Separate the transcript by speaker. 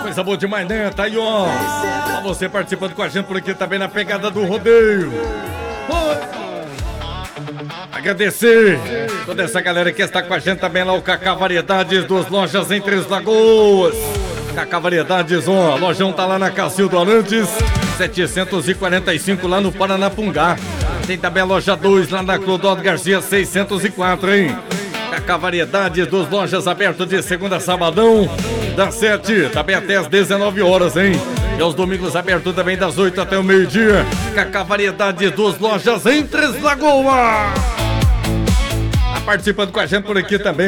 Speaker 1: Coisa boa demais, né? Tá aí, ó. Pra você participando com a gente por aqui também na pegada do rodeio. Agradecer toda essa galera que está com a gente também lá, o Cacá Variedades dos Lojas em Três Lagoas. Cacá Variedades, ó, a lojão tá lá na Cacildo Arantes, 745 lá no Paranapungá. Tem também a loja 2 lá na Clodoaldo Garcia, 604, hein? Cacá Variedades dos Lojas aberto de segunda a sabadão, das 7 também até as 19 horas, hein? E aos domingos aberto também das 8 até o meio-dia. Cacá Variedades dos Lojas em Três Lagoas. Tá participando com a gente por aqui também.